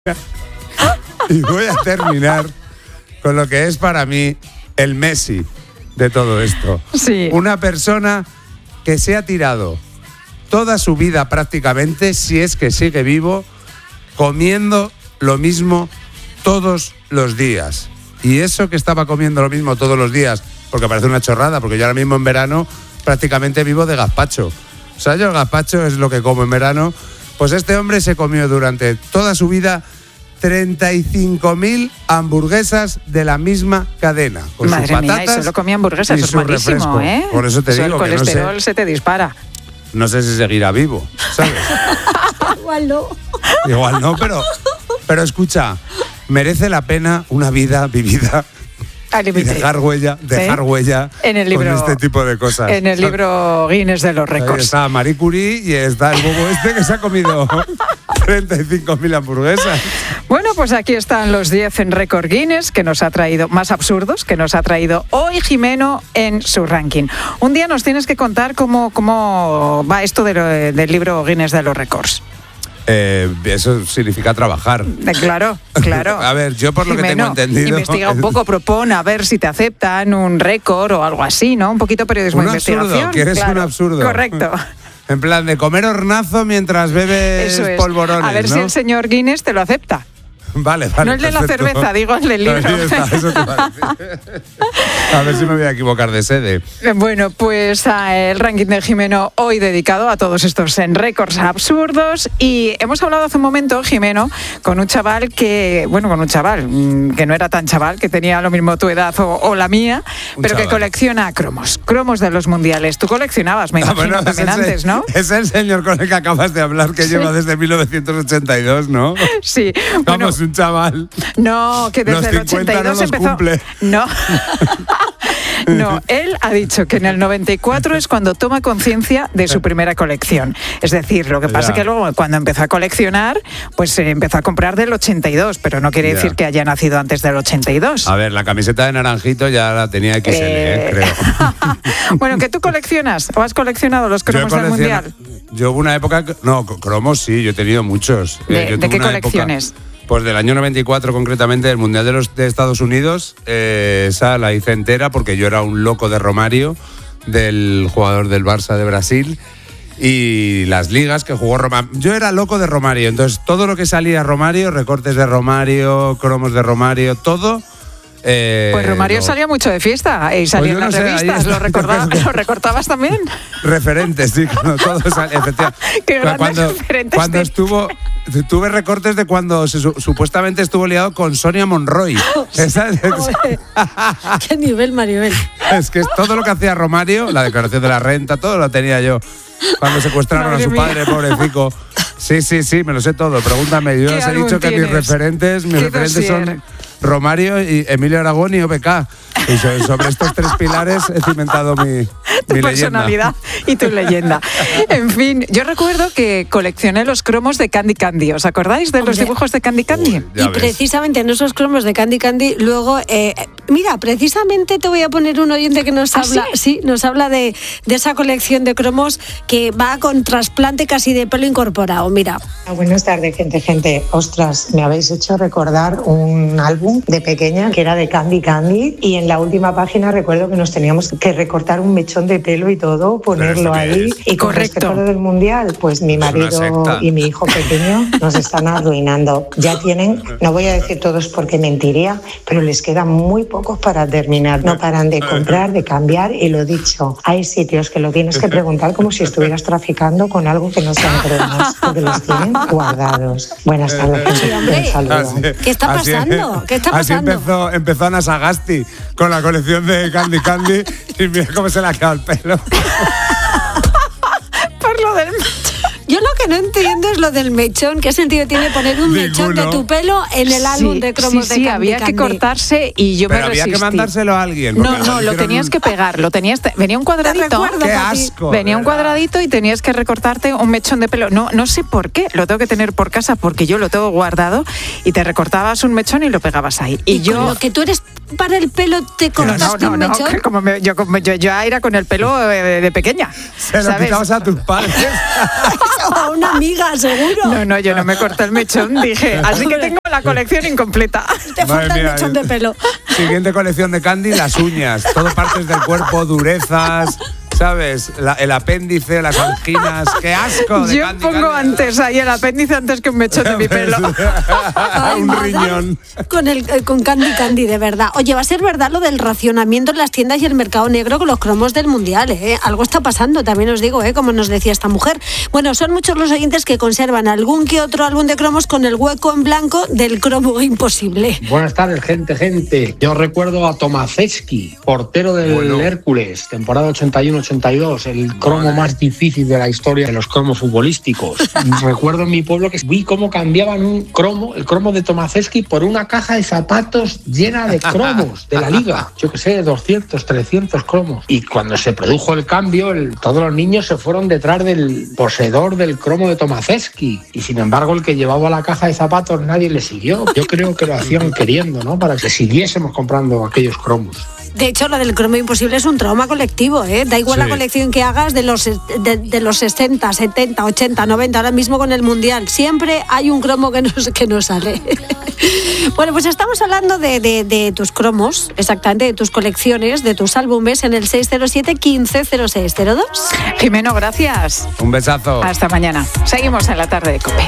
Y voy a terminar con lo que es para mí el Messi de todo esto. Sí. Una persona que se ha tirado toda su vida prácticamente, si es que sigue vivo, comiendo lo mismo todos los días. Y eso que estaba comiendo lo mismo todos los días, porque parece una chorrada, porque yo ahora mismo en verano prácticamente vivo de gazpacho. O sea, yo el gazpacho es lo que como en verano. Pues este hombre se comió durante toda su vida 35.000 hamburguesas de la misma cadena. Con Madre sus patatas mía, y solo comía hamburguesas, y eso es su malísimo, refresco. ¿eh? Por eso te digo el que colesterol se te dispara. no sé si seguirá vivo, ¿sabes? Igual no. Igual no, pero escucha, merece la pena una vida vivida Al y límite. dejar huella En el libro, con este tipo de cosas. En el libro Guinness de los Ahí récords. está Marie Curie y está el bobo este que se ha comido 35.000 hamburguesas. Bueno, pues aquí están los 10 en récord Guinness que nos ha traído, más absurdos, que nos ha traído hoy Jimeno en su ranking. Un día nos tienes que contar cómo va esto del libro Guinness de los récords. Eso significa trabajar. Claro. A ver, yo por lo que tengo entendido... Investiga un poco, propone a ver si te aceptan un récord o algo así, ¿no? Un poquito periodismo de investigación. Absurdo, ¿quieres claro, un absurdo? Correcto. En plan de comer hornazo mientras bebes Eso es. polvorones, A ver ¿no? si el señor Guinness te lo acepta. Vale. No el de la perfecto. cerveza, digo el del libro. Ahí está, eso te iba a decir. A ver si me voy a equivocar de sede. Bueno, pues el ranking de Jimeno hoy dedicado a todos estos en récords absurdos. Y hemos hablado hace un momento, Jimeno, con un chaval que no era tan chaval, que tenía lo mismo tu edad o la mía, pero que colecciona cromos de los mundiales. Tú coleccionabas, me imagino, también antes, ¿no? Es el señor con el que acabas de hablar, que lleva desde 1982, ¿no? Sí. Vamos, un chaval. No, que desde los 50 el 82 no los empezó. cumple. No. No, él ha dicho que en el 94 es cuando toma conciencia de su primera colección. Es decir, lo que pasa es que luego cuando empezó a coleccionar, pues empezó a comprar del 82, pero no quiere decir que haya nacido antes del 82. A ver, la camiseta de naranjito ya la tenía XL, creo. Bueno, ¿que tú coleccionas o has coleccionado los cromos del Mundial? Yo hubo una época... No, cromos sí, yo he tenido muchos. ¿De qué colecciones? Pues del año 94 concretamente, del Mundial de Estados Unidos, esa la hice entera porque yo era un loco de Romario, del jugador del Barça de Brasil, y las ligas que jugó Romario. Yo era loco de Romario, entonces todo lo que salía Romario, recortes de Romario, cromos de Romario, todo... pues Romario salía mucho de fiesta y salía en las revistas. ¿Lo recortabas también? Referentes, sí, todo salía, efectivamente. Qué grandes referentes. Cuando tuve recortes de cuando supuestamente estuvo liado con Sonia Monroy. Qué nivel, Maribel. Es que es todo lo que hacía Romario, la declaración de la renta, todo lo tenía yo. Cuando secuestraron a su padre, pobrecito. Sí, me lo sé todo. Pregúntame, yo os he dicho que mis referentes son Romario y Emilio Aragón y OBK. Y sobre estos tres pilares he cimentado mi personalidad y tu leyenda. En fin, yo recuerdo que coleccioné los cromos de Candy Candy. ¿Os acordáis de los dibujos de Candy Candy? Uy, y precisamente en esos cromos de Candy Candy, luego, mira, precisamente te voy a poner un oyente que nos habla, ¿sí? Nos habla de esa colección de cromos que va con trasplante casi de pelo incorporado. Mira. Buenas tardes, gente. Ostras, me habéis hecho recordar un álbum de pequeña que era de Candy Candy, y en la última página recuerdo que nos teníamos que recortar un mechón de pelo y todo, ponerlo ahí. Y con respecto a lo del Mundial, pues mi marido y mi hijo pequeño nos están arruinando. Ya tienen, no voy a decir todos porque mentiría, pero les quedan muy pocos para terminar. No paran de comprar, de cambiar, y lo dicho, hay sitios que lo tienes que preguntar como si estuvieras traficando con algo que no sean cremas, porque los tienen guardados. Buenas tardes, gente. Un saludo. ¿Qué está pasando? ¿Qué está pasando? Así empezó Ana Sagasti con la colección de Candy Candy y mira cómo se le ha quedado el pelo. Por lo del... Yo lo que no entiendo es lo del mechón. ¿Qué sentido tiene poner un mechón de tu pelo en el álbum de cromos de Candy había Candy? Que cortarse y yo pero me resistí. Había que mandárselo a alguien. No, lo tenías que pegar. Venía un cuadradito. ¡Qué asco! Venía un cuadradito y tenías que recortarte un mechón de pelo. No sé por qué. Lo tengo que tener por casa porque yo lo tengo guardado, y te recortabas un mechón y lo pegabas ahí. Y yo... Con lo que tú eres para el pelo te cortaste un mechón? Que como yo ya era con el pelo de pequeña. Se lo quitabas a tus padres. O a una amiga, seguro. No, yo no me corté el mechón, dije. Así que tengo la colección incompleta. Te falta el mechón de pelo. Siguiente colección de Candy, las uñas. Todo partes del cuerpo, durezas, ¿sabes? El apéndice, las anginas. ¡Qué asco! Yo pongo antes ahí el apéndice antes que un mechón de mi pelo. Ay, un riñón. Con Candy, de verdad. Oye, va a ser verdad lo del racionamiento en las tiendas y el mercado negro con los cromos del Mundial, ¿eh? Algo está pasando, también os digo, como nos decía esta mujer. Bueno, son muchos los oyentes que conservan algún que otro álbum de cromos con el hueco en blanco del cromo imposible. Buenas tardes, gente. Yo recuerdo a Tomaszewski, portero del Hércules, temporada 81-82, el cromo más difícil de la historia de los cromos futbolísticos. Recuerdo en mi pueblo que vi cómo cambiaban el cromo de Tomaszewski por una caja de zapatos llena de cromos de la liga. Yo qué sé, 200, 300 cromos. Y cuando se produjo el cambio, todos los niños se fueron detrás del poseedor del cromo de Tomaszewski. Y sin embargo, el que llevaba la caja de zapatos nadie le siguió. Yo creo que lo hacían queriendo, ¿no? Para que siguiésemos comprando aquellos cromos. De hecho, lo del cromo imposible es un trauma colectivo, ¿eh? Da igual la colección que hagas de los 60, 70, 80, 90, ahora mismo con el Mundial. Siempre hay un cromo que no sale. Bueno, pues estamos hablando de tus cromos, exactamente, de tus colecciones, de tus álbumes en el 607 15 0602. Jimeno, gracias. Un besazo. Hasta mañana. Seguimos en la tarde de COPE.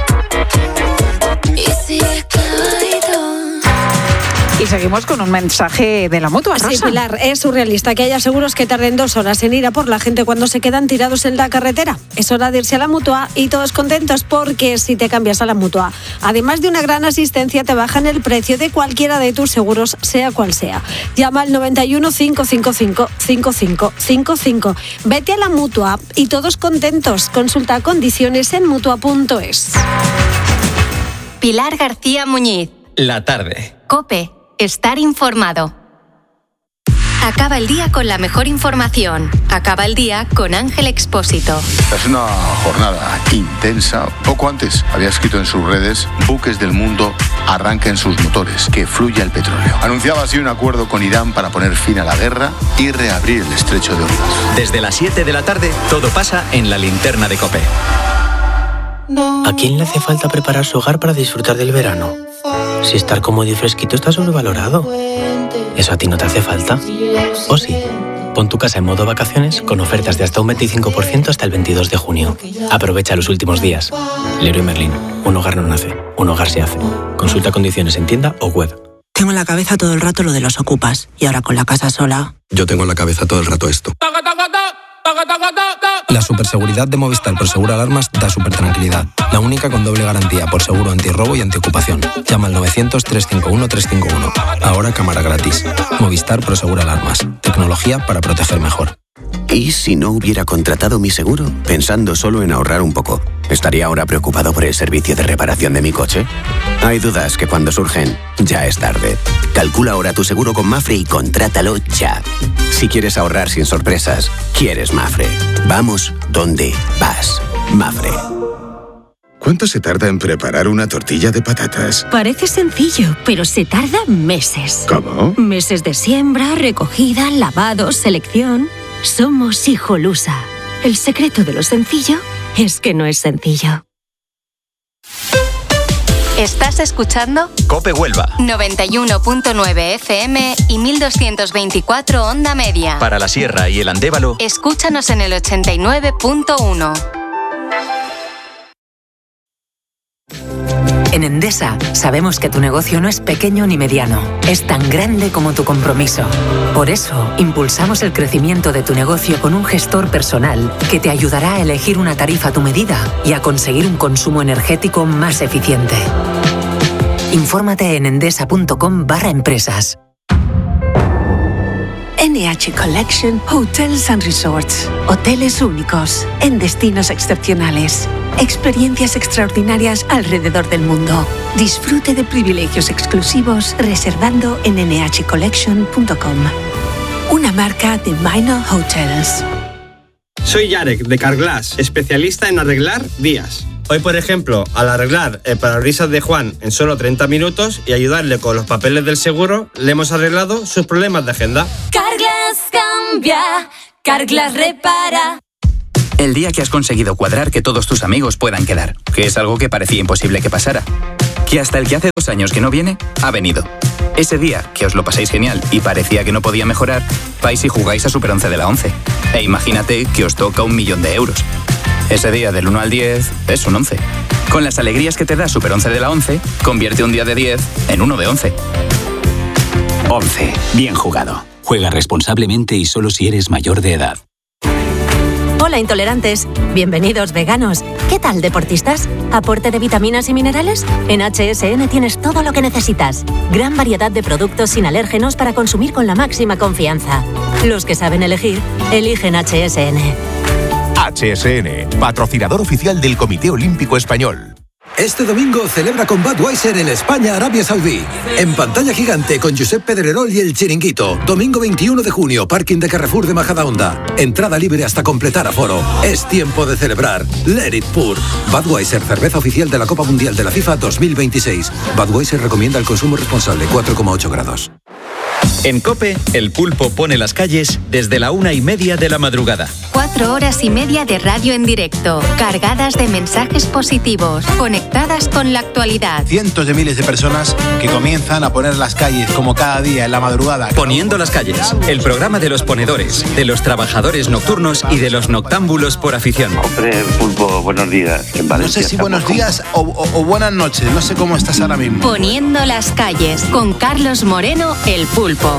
Y seguimos con un mensaje de la Mutua, Rosa. Sí, Pilar, es surrealista que haya seguros que tarden 2 horas en ir a por la gente cuando se quedan tirados en la carretera. Es hora de irse a la Mutua y todos contentos porque si te cambias a la Mutua, además de una gran asistencia, te bajan el precio de cualquiera de tus seguros, sea cual sea. Llama al 91 555 5555. Vete a la Mutua y todos contentos. Consulta condiciones en Mutua.es. Pilar García Muñiz. La tarde. COPE. Estar informado. Acaba el día con la mejor información. Acaba el día con Ángel Expósito. Es una jornada intensa. Poco antes había escrito en sus redes: buques del mundo arranquen sus motores, que fluya el petróleo. Anunciaba así un acuerdo con Irán para poner fin a la guerra y reabrir el estrecho de Hormuz. Desde las 7 de la tarde, todo pasa en la linterna de COPE. ¿A quién le hace falta preparar su hogar para disfrutar del verano? Si estar cómodo y fresquito está sobrevalorado. ¿Eso a ti no te hace falta? ¿O sí? Pon tu casa en modo vacaciones con ofertas de hasta un 25% hasta el 22 de junio. Aprovecha los últimos días. Leroy Merlin. Un hogar no nace, un hogar se hace. Consulta condiciones en tienda o web. Tengo en la cabeza todo el rato lo de los ocupas. Y ahora con la casa sola... Yo tengo en la cabeza todo el rato esto. La superseguridad de Movistar Prosegur Alarmas da supertranquilidad. La única con doble garantía por seguro antirrobo y antiocupación. Llama al 900-351-351. Ahora cámara gratis. Movistar Prosegur Alarmas. Tecnología para proteger mejor. ¿Y si no hubiera contratado mi seguro? Pensando solo en ahorrar un poco. ¿Estaría ahora preocupado por el servicio de reparación de mi coche? Hay dudas que cuando surgen, ya es tarde. Calcula ahora tu seguro con Mafre y contrátalo ya. Si quieres ahorrar sin sorpresas, quieres Mafre. Vamos donde vas. Mafre. ¿Cuánto se tarda en preparar una tortilla de patatas? Parece sencillo, pero se tarda meses. ¿Cómo? Meses de siembra, recogida, lavado, selección. Somos Hijolusa. El secreto de lo sencillo es que no es sencillo. ¿Estás escuchando? COPE Huelva. 91.9 FM y 1224 onda media. Para la Sierra y el Andévalo. Escúchanos en el 89.1. En Endesa sabemos que tu negocio no es pequeño ni mediano, es tan grande como tu compromiso. Por eso, impulsamos el crecimiento de tu negocio con un gestor personal que te ayudará a elegir una tarifa a tu medida y a conseguir un consumo energético más eficiente. Infórmate en endesa.com/empresas. NH Collection Hotels and Resorts. Hoteles únicos, en destinos excepcionales. Experiencias extraordinarias alrededor del mundo. Disfrute de privilegios exclusivos reservando en nhcollection.com. Una marca de Minor Hotels. Soy Yarek, de Carglass, especialista en arreglar vías. Hoy, por ejemplo, al arreglar el parabrisas de Juan en solo 30 minutos y ayudarle con los papeles del seguro, le hemos arreglado sus problemas de agenda. Carglass cambia, Carglass repara. El día que has conseguido cuadrar que todos tus amigos puedan quedar, que es algo que parecía imposible que pasara. Que hasta el que hace 2 años que no viene, ha venido. Ese día que os lo pasáis genial y parecía que no podía mejorar, vais y jugáis a Super 11 de la 11. E imagínate que os toca 1.000.000 de euros. Ese día del 1 al 10 es un 11. Con las alegrías que te da Super 11 de la 11, convierte un día de 10 en uno de 11. 11. Bien jugado. Juega responsablemente y solo si eres mayor de edad. Hola intolerantes, bienvenidos veganos. ¿Qué tal deportistas? ¿Aporte de vitaminas y minerales? En HSN tienes todo lo que necesitas. Gran variedad de productos sin alérgenos para consumir con la máxima confianza. Los que saben elegir, eligen HSN. HSN, patrocinador oficial del Comité Olímpico Español. Este domingo celebra con Budweiser en España-Arabia Saudí. En pantalla gigante con Josep Pedrerol y El Chiringuito. Domingo 21 de junio, parking de Carrefour de Majadahonda. Entrada libre hasta completar aforo. Es tiempo de celebrar. Let it pour. Budweiser, cerveza oficial de la Copa Mundial de la FIFA 2026. Budweiser recomienda el consumo responsable, 4,8 grados. En COPE, El Pulpo pone las calles desde la 1:30 de la madrugada. 4 horas y media de radio en directo, cargadas de mensajes positivos, conectadas con la actualidad. Cientos de miles de personas que comienzan a poner las calles como cada día en la madrugada. Poniendo las calles, el programa de los ponedores, de los trabajadores nocturnos y de los noctámbulos por afición. Hombre, Pulpo, buenos días. En Valencia, no sé si buenos días o buenas noches, no sé cómo estás ahora mismo. Poniendo las calles, con Carlos Moreno, El Pulpo.